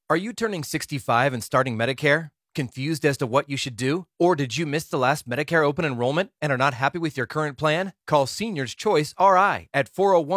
Are you turning 65 and starting Medicare? Confused as to what you should do? Or did you miss the last Medicare open enrollment and are not happy with your current plan? Call Seniors Choice RI at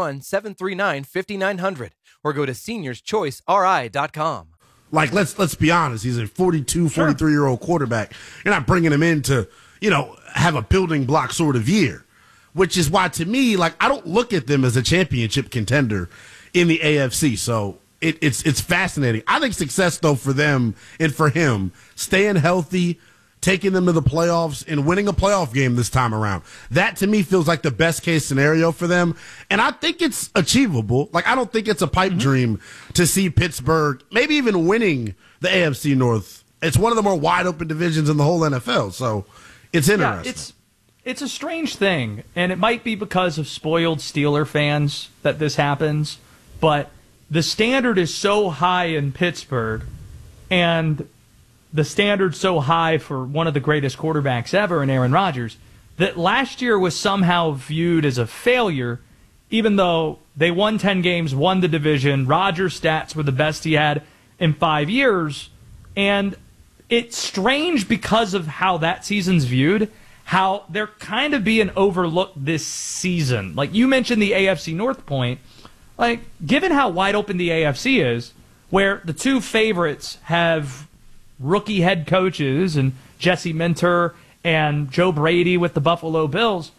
401-739-5900 or go to seniorschoiceri.com. Like, let's be honest. He's a 42, 43-year-old quarterback. You're not bringing him in to, have a building block sort of year, which is why, to me, I don't look at them as a championship contender in the AFC. So it's fascinating. I think success, though, for them and for him, staying healthy, taking them to the playoffs, and winning a playoff game this time around. That, to me, feels like the best-case scenario for them. And I think it's achievable. I don't think it's a pipe dream to see Pittsburgh maybe even winning the AFC North. It's one of the more wide-open divisions in the whole NFL, so it's interesting. Yeah, it's a strange thing, and it might be because of spoiled Steeler fans that this happens, but the standard is so high in Pittsburgh, and the standard so high for one of the greatest quarterbacks ever in Aaron Rodgers, that last year was somehow viewed as a failure, even though they won 10 games, won the division. Rodgers' stats were the best he had in 5 years. And it's strange because of how that season's viewed, how they're kind of being overlooked this season. Like you mentioned the AFC North point, given how wide open the AFC is, where the two favorites have rookie head coaches and Jesse Minter and Joe Brady with the Buffalo Bills,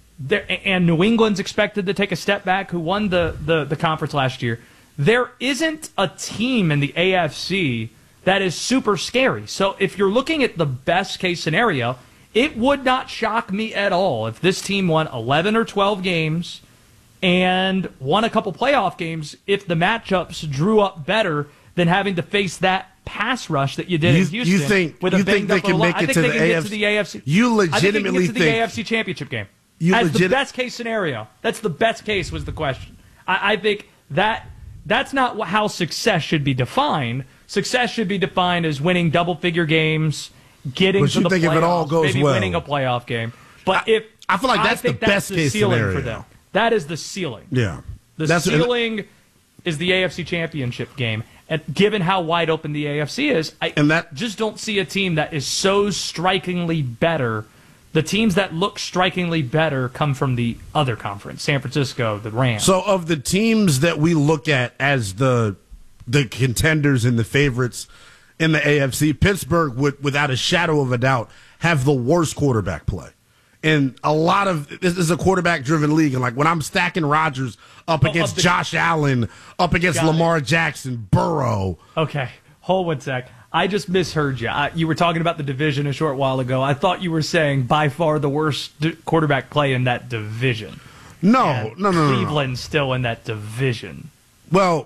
and New England's expected to take a step back, who won the conference last year. There isn't a team in the AFC that is super scary. So if you're looking at the best case scenario, it would not shock me at all if this team won 11 or 12 games and won a couple playoff games if the matchups drew up better than having to face that pass rush that you did in Houston. You think they can make it to the AFC? You legitimately think they can get to the AFC Championship game? As the best case scenario. That's the best case was the question. I think that's not how success should be defined. Success should be defined as winning double-figure games, getting to the playoffs, if it all goes maybe well, winning a playoff game. But I feel like that's the best case scenario for them. That is the ceiling. Yeah. The ceiling is the AFC Championship game. And given how wide open the AFC is, I just don't see a team that is so strikingly better. The teams that look strikingly better come from the other conference, San Francisco, the Rams. So of the teams that we look at as the contenders and the favorites in the AFC, Pittsburgh would, without a shadow of a doubt, have the worst quarterback play. And a lot of this is a quarterback-driven league. And when I'm stacking Rodgers up against Josh Allen, up against Lamar Jackson, Burrow. Okay, hold one sec. I just misheard you. You were talking about the division a short while ago. I thought you were saying by far the worst quarterback play in that division. No. Cleveland's still in that division. Well,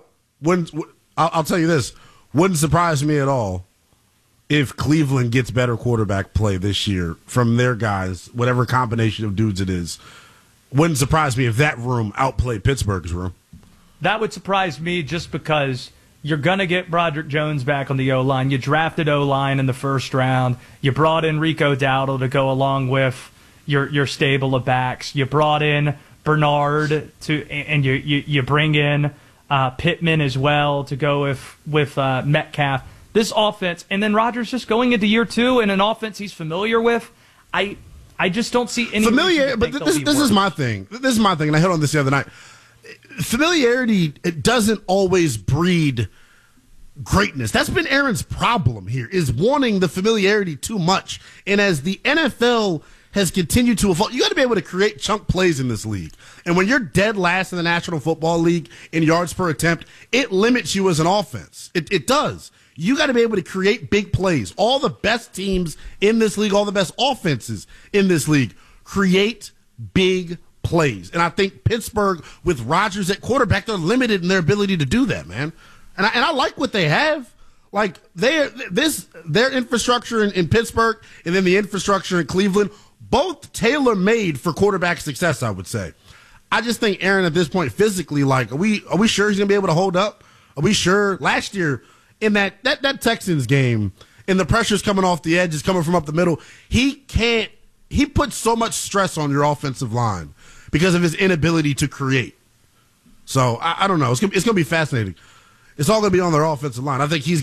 I'll tell you this. Wouldn't surprise me at all if Cleveland gets better quarterback play this year from their guys, whatever combination of dudes it is. Wouldn't surprise me if that room outplayed Pittsburgh's room. That would surprise me just because you're going to get Broderick Jones back on the O-line. You drafted O-line in the first round. You brought in Rico Dowdle to go along with your stable of backs. You brought in Bernard and you bring in Pittman as well to go with Metcalf. This offense, and then Rodgers just going into year two in an offense he's familiar with. I just don't see any familiar. But this is my thing. This is my thing, and I hit on this the other night. Familiarity, it doesn't always breed greatness. That's been Aaron's problem here, is wanting the familiarity too much. And as the NFL has continued to evolve, you got to be able to create chunk plays in this league. And when you're dead last in the National Football League in yards per attempt, it limits you as an offense. It does. You got to be able to create big plays. All the best teams in this league, all the best offenses in this league, create big plays. And I think Pittsburgh, with Rodgers at quarterback, they're limited in their ability to do that, man. And I like what they have. Their infrastructure in Pittsburgh and then the infrastructure in Cleveland, both tailor-made for quarterback success, I would say. I just think Aaron at this point physically, are we sure he's going to be able to hold up? Are we sure? Last year in that Texans game, and the pressure's coming off the edges, coming from up the middle, he puts so much stress on your offensive line because of his inability to create. So I don't know. It's going to be fascinating. It's all going to be on their offensive line. I think he's